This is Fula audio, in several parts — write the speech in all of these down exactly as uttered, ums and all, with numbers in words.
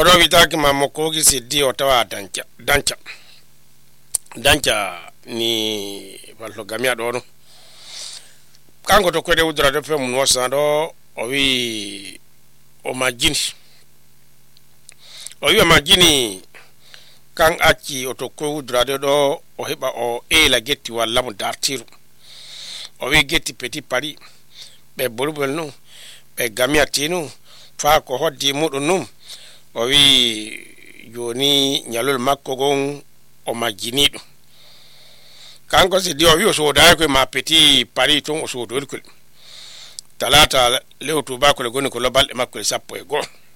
o do witaki ma mokogi siddi o tawa danca danca danca ni wallo gamia do no kanko to ko de udra do fe mun wasa do o wi o majini o wi o majini kan acci o to ko udra do o heba o e la getti walla mo dartiru o wi getti petit pari be bolbol no be gamia tinu fa ko hoddi mudun num o wi joni nyalol makko gon o majini do kanko si dio wi o soda ko ma petit pari ton o sodo ko talata lewtu ba ko goni ko lobal e makko sappo e go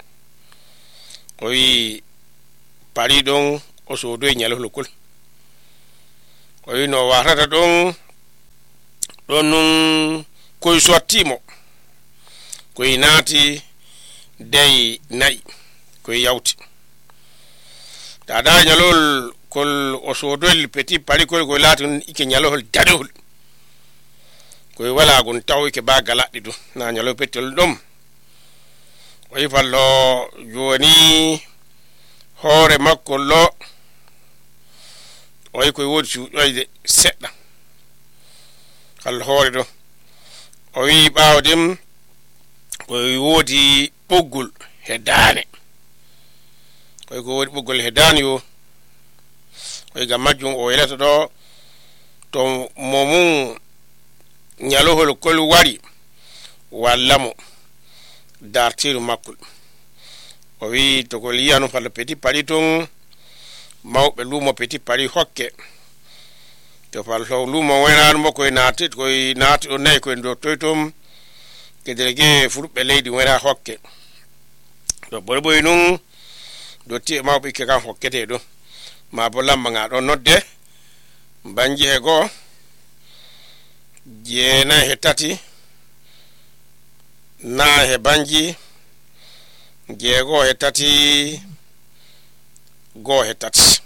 o wi pari don o sodo nyalol kol o wi no warata don don nun ko sottimo ko inati dey nay ko yawti dada nyalol kol o sodol petit pari ko ko latun ike nyalol dadol ko wala gon taw ke ba galadi do na nyalo petel dom o yifallo joni hore makko lo o ko wodi su doyde sedda kal hore do o wi bawdim ko wodi bogul hedane ko ko wodi bogul hedane yo ko ga majjum o yelata do to momun nyalohol kol wari wallamo dartiru makul o wi to ko liyanu fal petit pari ton mawbe lumo petit pari hokke to fal so lumo wenan mo ko naati ko naati o nay ko ndo toytom ke delege furbe leydi wera hokke do borboy nun do ti mawbe ke kan hokkete do ma bo lamba nga do nodde banji he go jena he tati na he banji jego he tati go he tati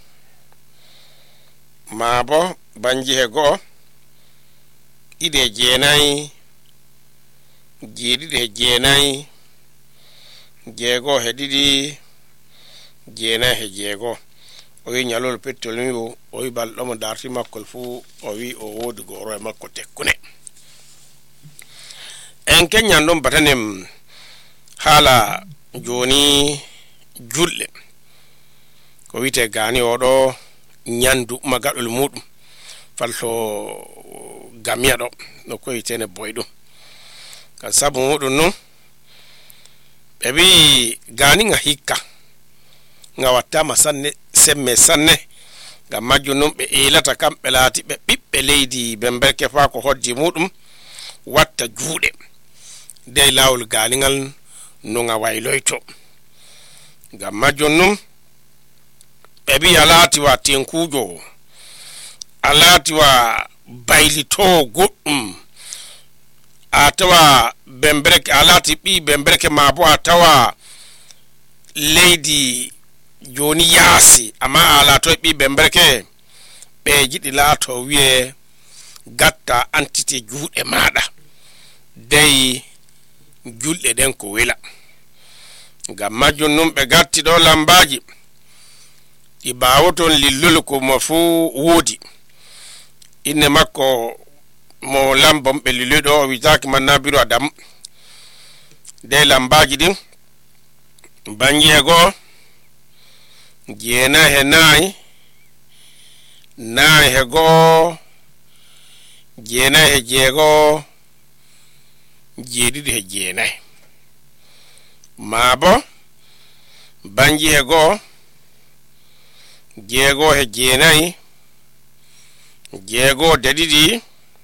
ma bo banji he go ide jenai jedi de jenai jego he didi jena he jego o wi nyalol pettol mi o wi bal do mo darti makko fu o wi o wodi goro e makko tekkune en kenyan dum batanem hala joni julle ko wite gani o do nyandu magadol mudum falso gamia do no ko yitene boydo ka sabu mudum no be bi gani nga hikka nga watta masanne semme sanne ga majjunum be elata kambe lati be bibbe leydi be berke fa ko hoddi mudum watta juude de lawol galingal no nga wayloyto ga majjunum be bi alati wa tenkujo alati wa baylito goddum atawa bembereke alati bi bembereke mabo atawa leydi joni yasi ama ala to bi bembereke be jidi lato wiye gatta entité juude maada dey julde den ko wela gam majjun num be gatti do lambaji di bawoton lillul ko mafu wodi inne makko mo lambom be liludo witaki manabiru adam de lambaji din banjego jena he nay na he go jena he jego jedi de jena mabo banji he go jego he jena jego dedidi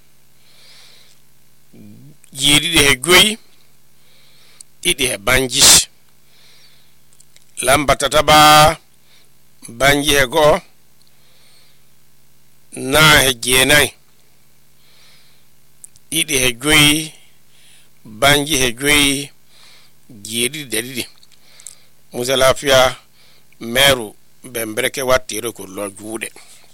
jedi de he goyi didi he banji lamba tataba banji he go na he jenai didi he goyi banji he goyi jedi dedidi musa lafiya meru bembereke wattiro ko lo juude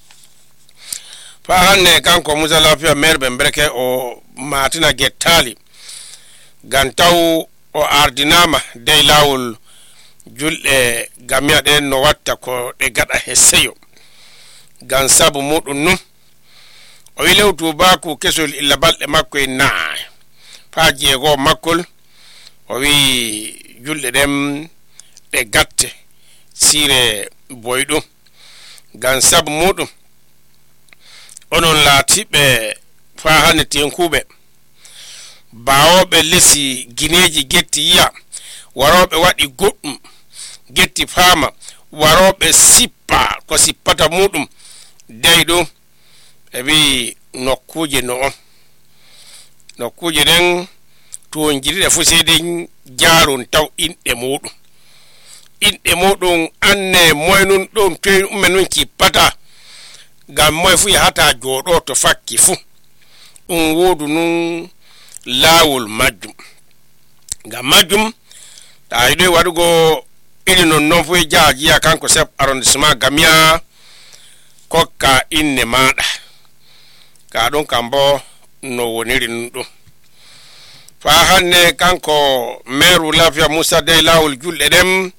fa hanne kanko musa lafiya meru bembereke o matina gettali gantaw o ardinama dey lawol julɗe gamiya ɗen no watta ko ɗe gaɗa he seyo ngam sabu muɗum nu o wi lew tubaku kesol illa balɗe makko e naay faa jeego makkol o wi julɗe ɗen ɗe gatte siire boyɗum ngam sabu muɗum onon laatiɓe faa hande tenkuɓe bawoɓe lesi gineji getti yiya waroɓe waɗi goɗɗum getti faama waroɓe sippa ko sippata muɗum dey ɗum ɓe wi nokkuje no on nokkuje ɗen to jiriɗe fu seyde jaarun taw inɗe muɗum inɗe muɗum anne moynun ɗum toy umme nun kippata ngam moy fu yahata jooɗo to fakki fu ɗum wodu nun laawol majjum ngam majjum ta yiɗoy waɗugo iri non non fu jaajiya kanko chef arrondissement Gamiya kokka inne maɗa ka ɗum kam bo no woniri nun ɗum faa hande kanko maire Lafiya Musa dey laawol julɗe ɗen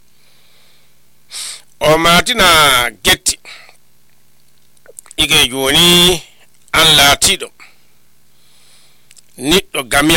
o matina getti ige joni an laatiɗo niɗɗo Gamiya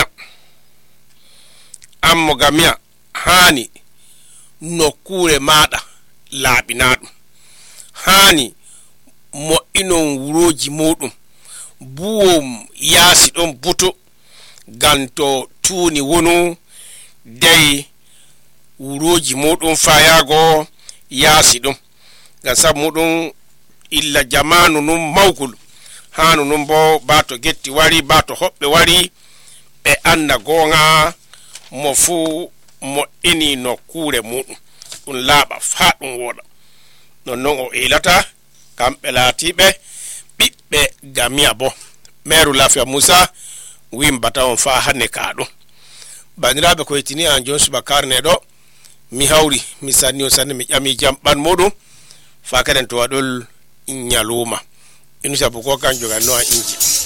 ammo Gamiya hani nokkure maɗa laaɓinaɗum hani mo'inon wuroji muɗum buwom yaasi ɗon buto ngam to tuuni wonu dey wuroji muɗum fayago yaasi ɗum ngam sabu muɗum illa jamanu num mawgol hanu num bo bato getti wari bato hoɓɓe wari ɓe anda gonga mo fu mo ini nokkure muɗum ɗum laaɓa faa ɗum woɗa non non o ilata kamɓe laatiɓe ɓiɓɓe Gamiya bo maire Lafiya Musa wimbata on faa hande ka ɗum bandiraɓe ko yetini an jon subakar neɗo mi hawri mi sanni o sanne mi ƴami jam ɓan muɗum faa kaden to waɗol ñaluma inu sabu ko kanjo ganno a inji